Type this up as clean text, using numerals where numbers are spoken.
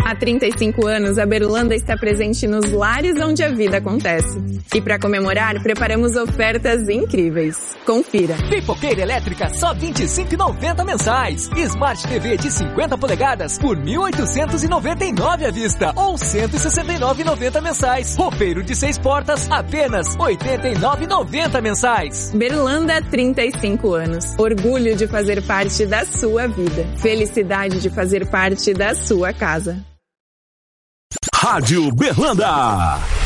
Há 35 anos, a Berlanda está presente nos lares onde a vida acontece. E para comemorar, preparamos ofertas incríveis. Confira. Pipoqueira elétrica só R$ 25,90 mensais. Smart TV de 50 polegadas por R$ 1.899 à vista ou R$ 169,90 mensais. Roupeiro de 6 portas apenas R$ 89,90 mensais. Berlanda, 35 anos. Orgulho de fazer parte da sua vida. Felicidade de fazer parte da sua casa. Rádio Berlanda.